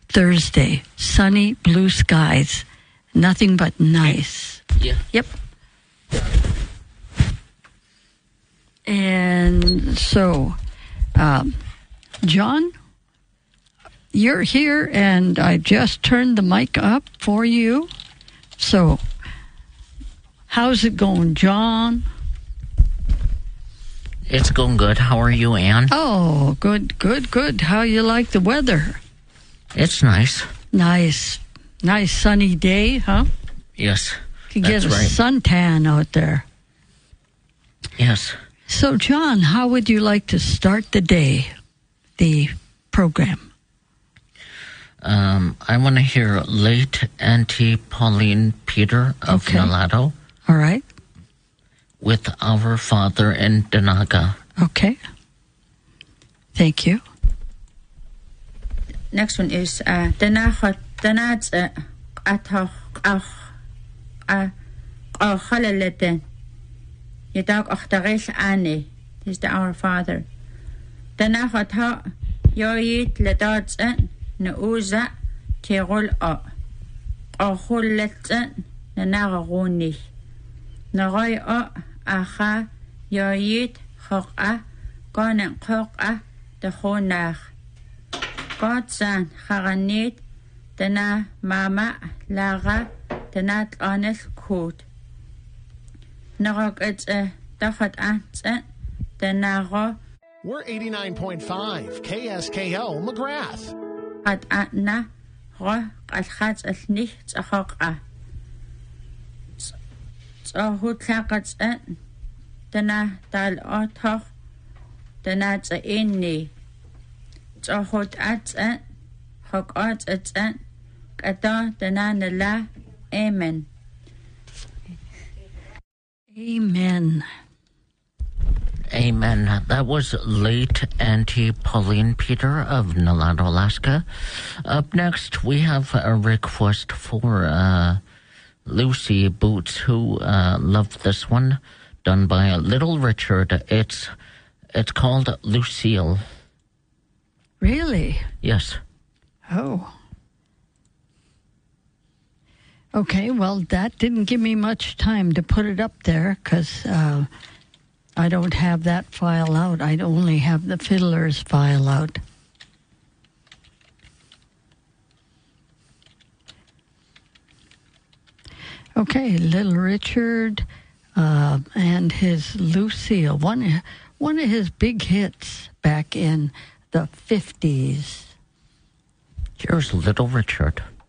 Thursday. Sunny, blue skies. Nothing but nice. Yeah. Yep. And so, John, you're here, and I just turned the mic up for you. So, how's it going, John? It's going good. How are you, Ann? Oh, good. How you like the weather? It's nice. Nice sunny day, huh? Yes. You get a suntan out there. Yes. So, John, how would you like to start the day, the program? I want to hear late Auntie Pauline Peter of Nalato. All right. With Our Father in Danaga. Okay. Thank you. Next one is Danach Halaleten. Yedog Ochtaril Ani. This is the Our Father. Danach Atha Yoyit Ledadsen Neuza Tirol O. Ohuletsen Nanaruni. Naroy O Acha Yoyit Hoka Gonen Hoka the Honach. Godsan Haranit Dana Mama Lara Danat Honest Coot. Narok it's a Dafat Ant Danaro. We're 89.5 KSKO McGrath. At Atna Ro at Hats at Nicht a Hoka. So who tlakats at Dana Dal Otoch Danats a inni. So hot at Hok at Kata Danana la Amen. Amen. Amen. That was late Auntie Pauline Peter of Nalato, Alaska. Up next, we have a request for Lucy Boots, who loved this one, done by Little Richard. It's called Lucille. Really? Yes. Oh. Okay, well, that didn't give me much time to put it up there because I don't have that file out. I only have the Fiddler's file out. Okay, Little Richard and his Lucille, one of his big hits back in the 50s. Here's Little Richard.